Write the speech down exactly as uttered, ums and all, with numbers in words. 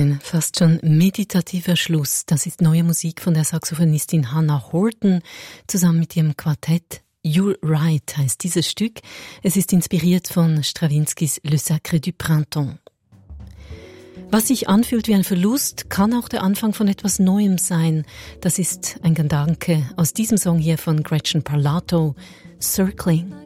Ein fast schon meditativer Schluss. Das ist neue Musik von der Saxophonistin Hannah Horton zusammen mit ihrem Quartett. You're Right heißt dieses Stück. Es ist inspiriert von Strawinskys Le Sacre du Printemps. Was sich anfühlt wie ein Verlust, kann auch der Anfang von etwas Neuem sein. Das ist ein Gedanke aus diesem Song hier von Gretchen Parlato, Circling.